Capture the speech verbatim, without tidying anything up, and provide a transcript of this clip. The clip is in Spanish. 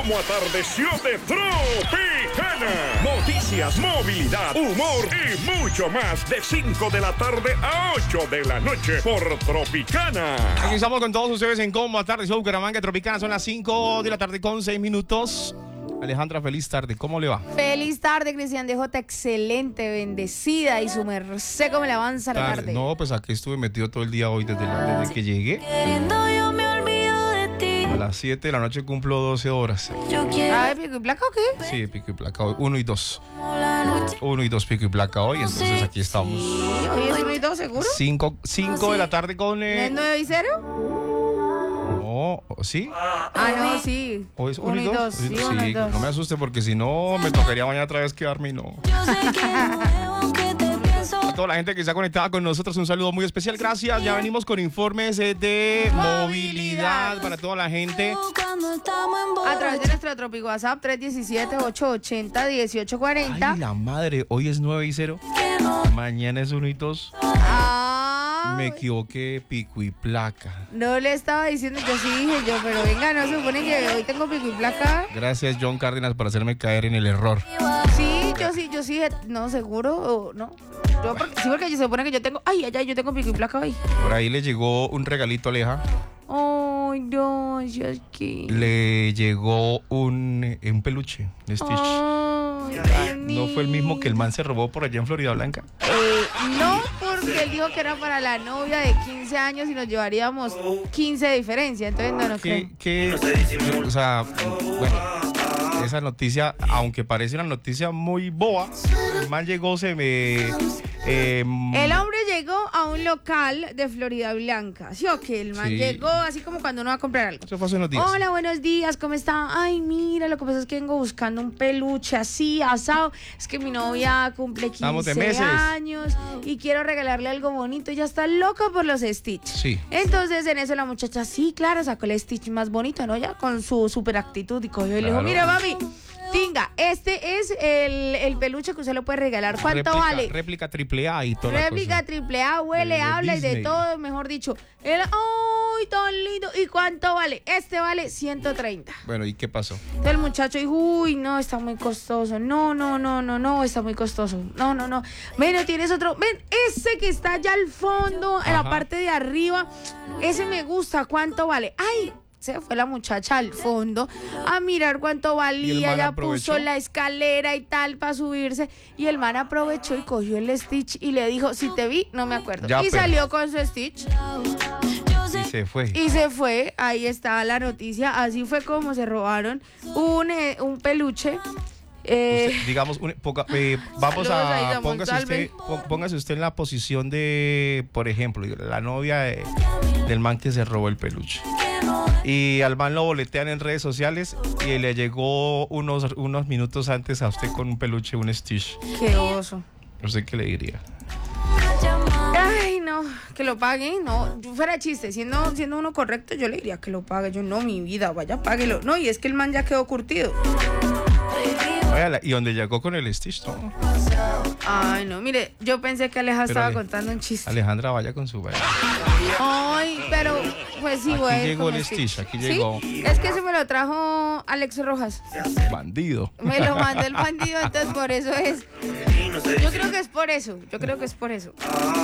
cómo atardeció de Tropicana. Noticias, movilidad, humor y mucho más de cinco de la tarde a ocho de la noche por Tropicana. Aquí estamos con todos ustedes en Cómo atardeció Bucaramanga, Tropicana. Son las cinco de la tarde con seis minutos. Alejandra, feliz tarde. ¿Cómo le va? Feliz tarde, Cristian D J. Excelente, bendecida y su merced, ¿cómo le avanza la tarde? No, pues aquí estuve metido todo el día hoy desde, la, desde que llegué. A las siete de la noche cumplo doce horas. ¿Ah, de pico y placa o qué? Sí, pico y placa hoy. Uno y dos. Uno y dos pico y placa hoy. Entonces aquí estamos. ¿Hoy es uno y dos, seguro? Cinco, cinco de la tarde con... ¿No Eh... es nueve y cero? No, ¿sí? Ah, no, sí. ¿O es uno y dos? Sí, Sí, uno y dos. no me asuste porque si no me tocaría mañana otra vez quedarme y no. A toda la gente que está conectada con nosotros, un saludo muy especial. Gracias. Ya venimos con informes eh, de movilidad. movilidad para toda la gente. A través de nuestro Tropic WhatsApp tres uno siete, ocho ocho cero, uno ocho cuatro cero. Ay, la madre, hoy es nueve y cero. Mañana es uno y dos. Ah, Me equivoqué, pico y placa. no le estaba diciendo, yo sí dije yo, pero venga, no se supone que hoy tengo pico y placa. Gracias, John Cárdenas, por hacerme caer en el error. Sí, yo sí, yo sí, no, seguro, o no. Yo porque, sí, porque se supone que yo tengo, ay, ay, ay, yo tengo pico y placa hoy. Por ahí le llegó un regalito a Aleja. Ay, no, yo es que... Le llegó un, un peluche de Stitch. Ay, ¿No fue el mismo que el man se robó por allá en Florida Blanca? Eh, no, porque él dijo que era para la novia de quince años y nos llevaríamos quince de diferencia. Entonces no nos ¿Qué, creen. qué, o sea, bueno, esa noticia, aunque parece una noticia muy boba, el man llegó, se me... Eh, El hombre llegó a un local de Florida Blanca. ¿Sí o qué? El man Sí. llegó así como cuando uno va a comprar algo. Eso fue hace unos días. Hola, buenos días, ¿cómo está? Ay, mira, lo que pasa es que vengo buscando un peluche así, asado. Es que mi novia cumple Estamos de quince meses. años y quiero regalarle algo bonito. Ella está loca por los Stitch. Sí. Entonces, en eso la muchacha, sí, claro, sacó el Stitch más bonito, ¿no? Ya con su super actitud y cogió y le dijo, Claro. mira, mami, tinga, este es el, el peluche que usted lo puede regalar. ¿Cuánto réplica, vale? Réplica triple A y toda la Réplica cosa. triple A, huele, De habla y de Disney. todo, mejor dicho. Él, ¡ay, tan lindo! ¿Y cuánto vale? Este vale ciento treinta. Bueno, ¿y qué pasó? Entonces el muchacho dijo, uy, no, está muy costoso. No, no, no, no, no, está muy costoso. No, no, no. Ven, tienes otro. Ven, ese que está allá al fondo, en la Ajá. parte de arriba. Ese me gusta. ¿Cuánto vale? ¡Ay! Se fue la muchacha al fondo a mirar cuánto ¿Y el valía, man ya aprovechó? puso la escalera y tal para subirse y el man aprovechó y cogió el Stitch y le dijo, si te vi, no me acuerdo. Ya, y pero- salió con su Stitch Y se fue. y se fue, ahí está la noticia, así fue como se robaron un, eh, un peluche. Eh, Usted, digamos, un- poca- eh, vamos Saludos ahí, a don póngase Monsalve. usted, pó- póngase usted en la posición de, por ejemplo, la novia de- del man que se robó el peluche. Y al man lo boletean en redes sociales y le llegó unos, unos minutos antes a usted con un peluche, un Stitch. qué oso. ¿Usted qué le diría? Ay, no, que lo pague, no, yo fuera chiste, siendo, siendo uno correcto, yo le diría que lo pague, yo no, mi vida, vaya, páguelo. No, y es que el man ya quedó curtido. Váyala, y donde llegó con el Stitch, ¿no? Ay, no, mire, yo pensé que Aleja Pero estaba Ale- contando un chiste. Alejandra, vaya con su vaina. Ay, pero pues sí, Aquí voy a ir llegó con el Stitch, aquí llegó. ¿Sí? Es que se me lo trajo Alex Rojas. Bandido. Me lo mandó el bandido, entonces por eso es. Yo creo que es por eso, yo creo que es por eso.